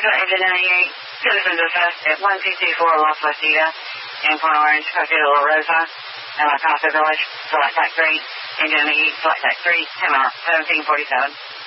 Echo Engine 98, citizen dispatch at 1224 Los Lastida, in Point Orange, Coquito La Rosa, and La Casa Village, Flight Tech 3, Engine 8, Flight Tech 3, 10 out, 1747.